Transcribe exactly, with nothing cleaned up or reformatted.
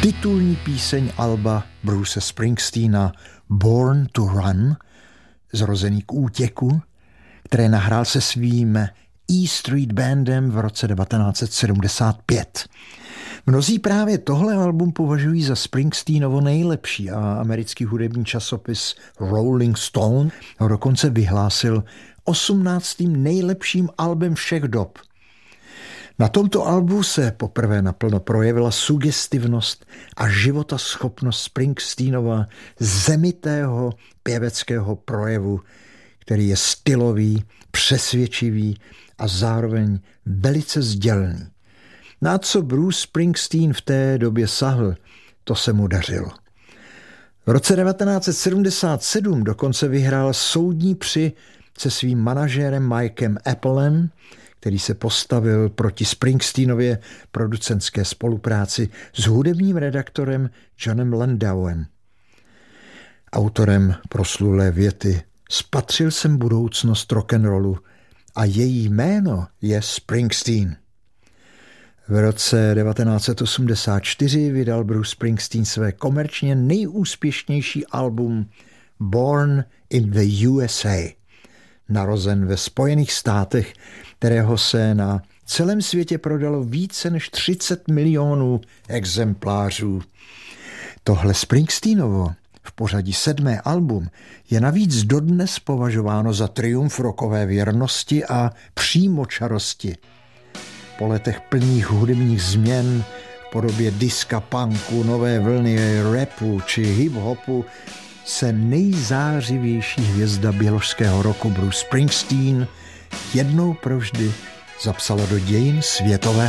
titulní píseň alba Bruce Springsteena Born to Run, zrozený k útěku, které nahrál se svým E Street Bandem v roce devatenáct set sedmdesát pět. Mnozí právě tohle album považují za Springsteenovo nejlepší a americký hudební časopis Rolling Stone ho dokonce vyhlásil osmnáctým nejlepším albem všech dob. Na tomto albu se poprvé naplno projevila sugestivnost a životaschopnost Springsteenova zemitého pěveckého projevu, který je stylový, přesvědčivý a zároveň velice sdělný. Na co Bruce Springsteen v té době sahl, to se mu dařilo. V roce devatenáct set sedmdesát sedm dokonce vyhrál soudní při se svým manažérem Mikem Applem, který se postavil proti Springsteenově producentské spolupráci s hudebním redaktorem Johnem Landauem. Autorem proslulé věty "Spatřil jsem budoucnost rock'n'rollu a její jméno je Springsteen." V roce devatenáct set osmdesát čtyři vydal Bruce Springsteen své komerčně nejúspěšnější album Born in the U S A, narozen ve Spojených státech, kterého se na celém světě prodalo více než třicet milionů exemplářů. Tohle Springsteenovo v pořadí sedmé album je navíc dodnes považováno za triumf rockové věrnosti a přímočarosti. Po letech plných hudebních změn v podobě diska, punku, nové vlny rapu či hip-hopu se nejzářivější hvězda běložského rocku Bruce Springsteen jednou provždy zapsala do dějin světové